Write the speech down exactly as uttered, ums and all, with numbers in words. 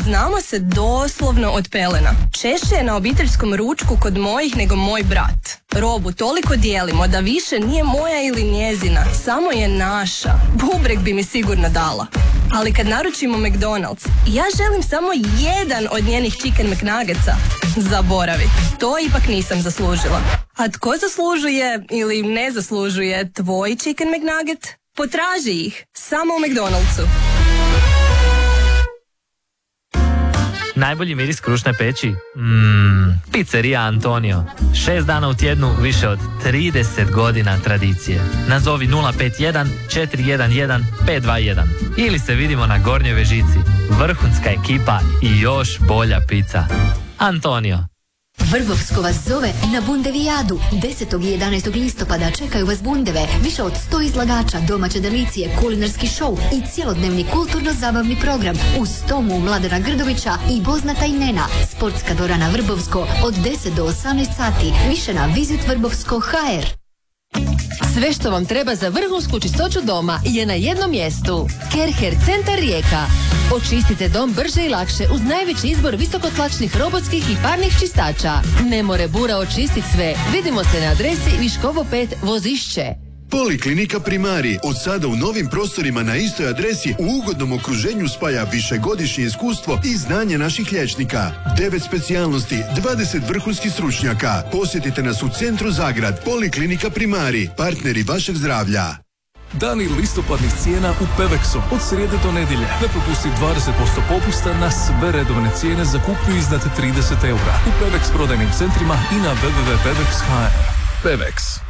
Znamo se doslovno od pelena. Češće je na obiteljskom ručku kod mojih nego moj brat. Robu toliko dijelimo da više nije moja ili njezina, samo je naša. Bubreg bi mi sigurno dala. Ali kad naručimo McDonald's, ja želim samo jedan od njenih chicken McNuggetsa. Zaboravi, to ipak nisam zaslužila. A tko zaslužuje ili ne zaslužuje tvoj chicken McNugget? Potraži ih, samo u McDonald'su. Najbolji miris krušne peći? Mmm, pizzeria Antonio. Šest dana u tjednu, više od trideset godina tradicije. Nazovi nula pet jedan četiri jedan jedan pet dva jedan. Ili se vidimo na Gornjoj Vežici. Vrhunska ekipa i još bolja pizza. Antonio. Vrbovsko vas zove na Bundevijadu. desetog i jedanaestog listopada čekaju vas bundeve, više od sto izlagača, domaće delicije, kulinarski šou i cjelodnevni kulturno-zabavni program uz tomu Mladena Grdovića i poznata imena. Sportska dvorana Vrbovsko od deset do osamnaest sati. Više na Visit Vrbovsko ha er. Sve što vam treba za vrhunsku čistoću doma je na jednom mjestu. Kerher Centar Rijeka. Očistite dom brže i lakše uz najveći izbor visokotlačnih robotskih i parnih čistača. Ne more bura očistiti sve. Vidimo se na adresi Viškovo pet Vozišće. Poliklinika Primari od sada u novim prostorima na istoj adresi u ugodnom okruženju spaja višegodišnje iskustvo i znanje naših liječnika. devet specijalnosti, dvadeset vrhunskih stručnjaka. Posjetite nas u centru Zagrad. Poliklinika Primari, partneri vašeg zdravlja. Dani listopadnih cijena u Pevexu od srijede do nedjelje. Ne propusti dvadeset posto popusta na sve redovne cijene za kupnju iznad trideset eura u Pevex prodajnim centrima i na w w w tačka pevex tačka ha er. Pevex.